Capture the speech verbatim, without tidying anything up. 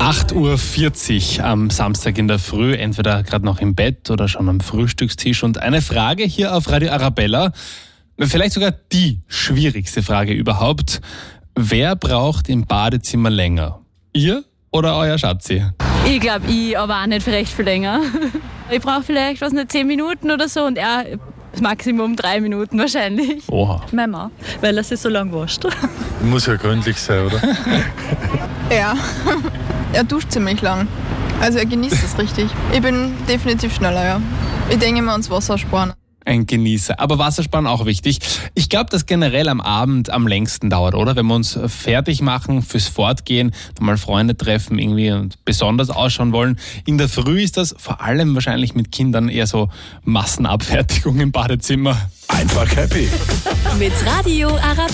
acht Uhr vierzig am Samstag in der Früh, entweder gerade noch im Bett oder schon am Frühstückstisch. Und eine Frage hier auf Radio Arabella, vielleicht sogar die schwierigste Frage überhaupt. Wer braucht im Badezimmer länger? Ihr oder euer Schatzi? Ich glaube, ich, aber auch nicht für recht viel länger. Ich brauche vielleicht, was nicht, zehn Minuten oder so und er das Maximum drei Minuten wahrscheinlich. Oha. Mein Mann, weil er sich so lang wascht. Muss ja gründlich sein, oder? Ja, er duscht ziemlich lang. Also er genießt es richtig. Ich bin definitiv schneller, ja. Ich denke immer ans Wasser sparen. Ein Genießer. Aber Wassersparen auch wichtig. Ich glaube, dass generell am Abend am längsten dauert, oder? Wenn wir uns fertig machen fürs Fortgehen, mal Freunde treffen irgendwie und besonders ausschauen wollen. In der Früh ist das vor allem wahrscheinlich mit Kindern eher so Massenabfertigung im Badezimmer. Einfach happy. Mit Radio Arabella.